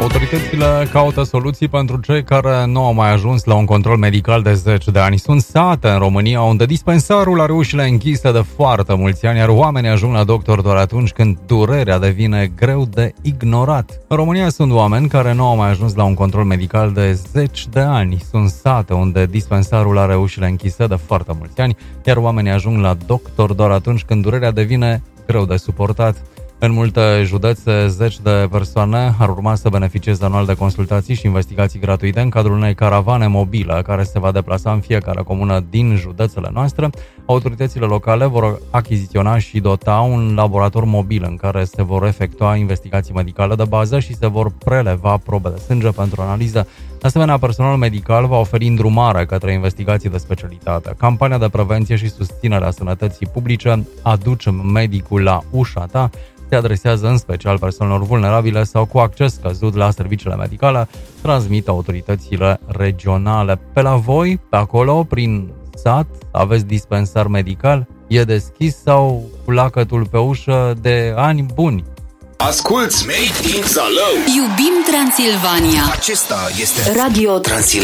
Autoritățile caută soluții pentru cei care nu au mai ajuns la un control medical de 10 de ani. Sunt sate în România unde dispensarul are ușile închise de foarte mulți ani, iar oamenii ajung la doctor doar atunci când durerea devine greu de ignorat. În România sunt oameni care nu au mai ajuns la un control medical de 10 de ani. Sunt sate unde dispensarul are ușile închise de foarte mulți ani, iar oamenii ajung la doctor doar atunci când durerea devine greu de suportat. În multe județe, zeci de persoane ar urma să beneficieze anual de consultații și investigații gratuite în cadrul unei caravane mobile care se va deplasa în fiecare comună din județele noastre. Autoritățile locale vor achiziționa și dota un laborator mobil în care se vor efectua investigații medicale de bază și se vor preleva probe de sânge pentru analiză. De asemenea, personalul medical va oferi îndrumare către investigații de specialitate. Campania de prevenție și susținere a sănătății publice Aduce medicul la ușa ta se adresează în special persoanelor vulnerabile sau cu acces scăzut la serviciile medicale, transmit autoritățile regionale. Pe la voi, pe acolo, prin sat, aveți dispensar medical? E deschis sau cu lacătul pe ușă de ani buni? Asculți Made in Zalău. Iubim Transilvania. Acesta este Radio Transilvania.